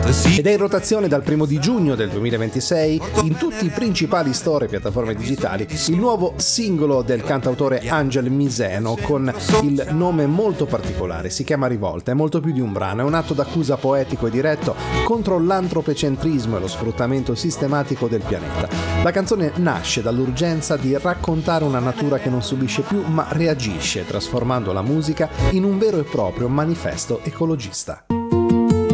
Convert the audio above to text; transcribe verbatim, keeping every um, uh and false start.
Ed è in rotazione dal primo di giugno del duemilaventisei in tutti i principali store e piattaforme digitali il nuovo singolo del cantautore Angel Miseno con il nome molto particolare, si chiama Rivolta, è molto più di un brano, è un atto d'accusa poetico e diretto contro l'antropocentrismo e lo sfruttamento sistematico del pianeta. La canzone nasce dall'urgenza di raccontare una natura che non subisce più ma reagisce, trasformando la musica in un vero e proprio manifesto ecologista.